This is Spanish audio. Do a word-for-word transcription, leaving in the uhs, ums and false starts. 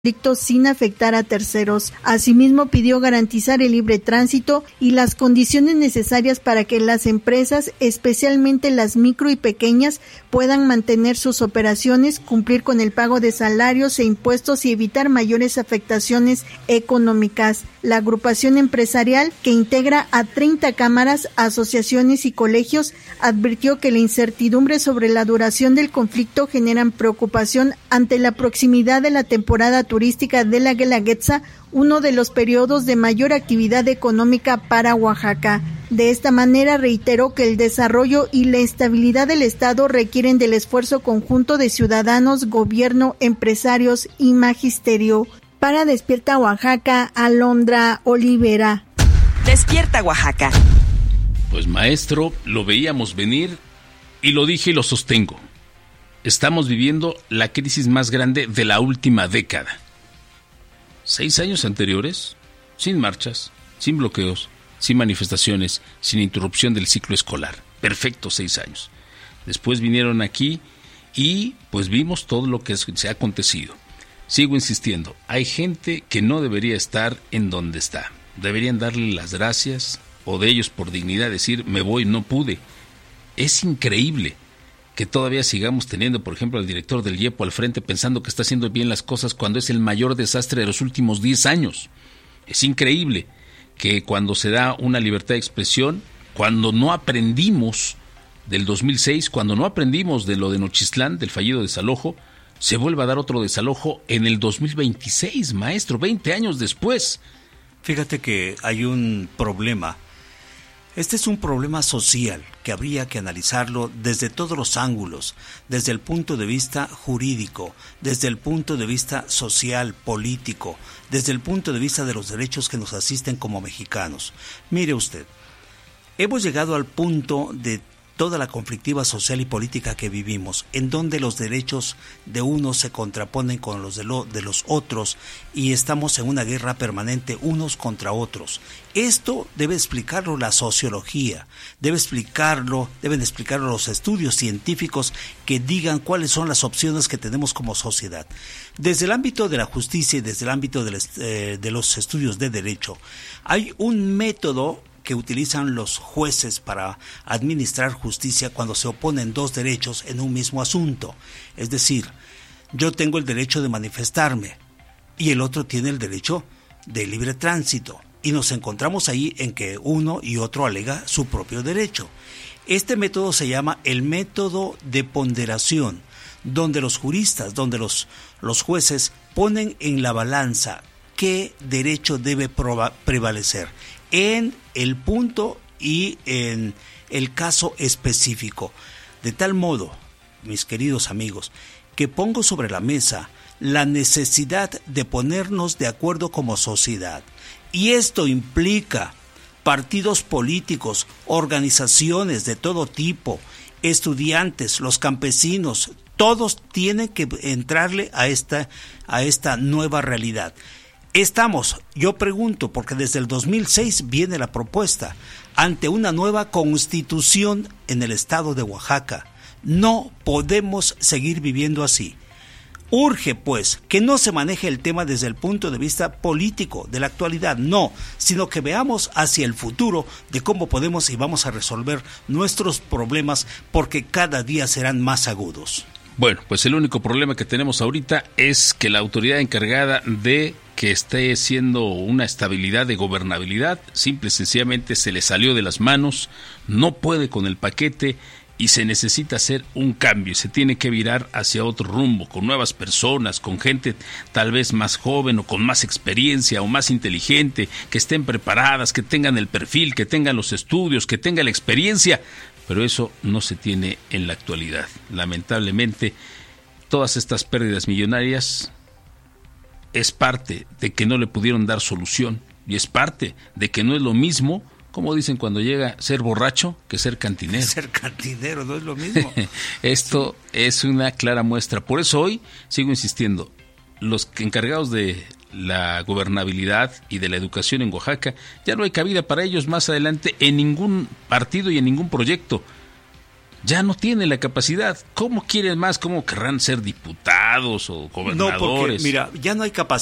conflicto sin afectar a terceros. Asimismo, pidió garantizar el libre tránsito y las condiciones necesarias para que las empresas, especialmente las micro y pequeñas, puedan mantener sus operaciones, cumplir con el pago de salarios e impuestos y evitar mayores afectaciones económicas. La agrupación empresarial, que integra a treinta cámaras, asociaciones y colegios, advirtió que la incertidumbre sobre la duración del conflicto generan preocupación ante la proximidad de la temporada turística de la Guelaguetza, uno de los periodos de mayor actividad económica para Oaxaca. De esta manera reiteró que el desarrollo y la estabilidad del Estado requieren del esfuerzo conjunto de ciudadanos, gobierno, empresarios y magisterio. Para Despierta Oaxaca, Alondra Olivera. Despierta Oaxaca. Pues maestro, lo veíamos venir y lo dije y lo sostengo. Estamos viviendo la crisis más grande de la última década. Seis años anteriores, sin marchas, sin bloqueos, sin manifestaciones, sin interrupción del ciclo escolar. Perfecto, seis años. Después vinieron aquí y pues vimos todo lo que se ha acontecido. Sigo insistiendo, hay gente que no debería estar en donde está. Deberían darle las gracias o de ellos por dignidad decir, me voy, no pude. Es increíble que todavía sigamos teniendo, por ejemplo, al director del IEPO al frente pensando que está haciendo bien las cosas cuando es el mayor desastre de los últimos diez años. Es increíble que cuando se da una libertad de expresión, cuando no aprendimos del dos mil seis, cuando no aprendimos de lo de Nochistlán, del fallido desalojo, se vuelva a dar otro desalojo en el dos mil veintiséis, maestro, veinte años después. Fíjate que hay un problema. Este es un problema social que habría que analizarlo desde todos los ángulos, desde el punto de vista jurídico, desde el punto de vista social, político, desde el punto de vista de los derechos que nos asisten como mexicanos. Mire usted, hemos llegado al punto de toda la conflictiva social y política que vivimos, en donde los derechos de unos se contraponen con los de, lo, de los otros y estamos en una guerra permanente unos contra otros. Esto debe explicarlo la sociología, debe explicarlo, deben explicarlo los estudios científicos que digan cuáles son las opciones que tenemos como sociedad. Desde el ámbito de la justicia y desde el ámbito de, eh, de los estudios de derecho, hay un método que utilizan los jueces para administrar justicia cuando se oponen dos derechos en un mismo asunto. Es decir, yo tengo el derecho de manifestarme y el otro tiene el derecho de libre tránsito. Y nos encontramos ahí en que uno y otro alega su propio derecho. Este método se llama el método de ponderación, donde los juristas, donde los, los jueces ponen en la balanza qué derecho debe proba- prevalecer en el punto y en el caso específico. De tal modo, mis queridos amigos, que pongo sobre la mesa la necesidad de ponernos de acuerdo como sociedad. Y esto implica partidos políticos, organizaciones de todo tipo, estudiantes, los campesinos, todos tienen que entrarle a esta, a esta nueva realidad. Estamos, yo pregunto, porque desde el dos mil seis viene la propuesta, ante una nueva constitución en el estado de Oaxaca. No podemos seguir viviendo así. Urge, pues, que no se maneje el tema desde el punto de vista político de la actualidad, no, sino que veamos hacia el futuro de cómo podemos y vamos a resolver nuestros problemas, porque cada día serán más agudos. Bueno, pues el único problema que tenemos ahorita es que la autoridad encargada de que esté siendo una estabilidad de gobernabilidad, simple y sencillamente se le salió de las manos, no puede con el paquete y se necesita hacer un cambio, se tiene que virar hacia otro rumbo, con nuevas personas, con gente tal vez más joven o con más experiencia o más inteligente, que estén preparadas, que tengan el perfil, que tengan los estudios, que tengan la experiencia. Pero eso no se tiene en la actualidad. Lamentablemente, todas estas pérdidas millonarias es parte de que no le pudieron dar solución y es parte de que no es lo mismo, como dicen cuando llega, ser borracho que ser cantinero. Ser cantinero no es lo mismo. Esto sí. Es una clara muestra. Por eso hoy sigo insistiendo, los encargados de la gobernabilidad y de la educación en Oaxaca, ya no hay cabida para ellos más adelante en ningún partido y en ningún proyecto. Ya no tienen la capacidad. ¿Cómo quieren más? ¿Cómo querrán ser diputados? diputados o gobernadores. No, porque, mira, ya no hay capacidad